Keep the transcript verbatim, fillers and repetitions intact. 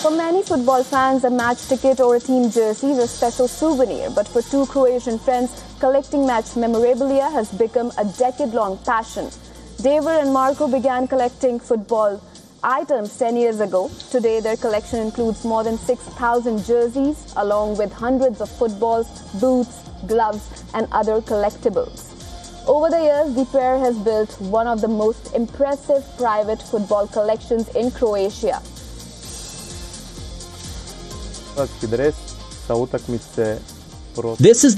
For many football fans, a match ticket or a team jersey is a special souvenir. But for two Croatian friends, collecting match memorabilia has become a decade-long passion. Davor and Marko began collecting football items ten years ago. Today, their collection includes more than six thousand jerseys, along with hundreds of footballs, boots, gloves, and other collectibles. Over the years, the pair has built one of the most impressive private football collections in Croatia. This is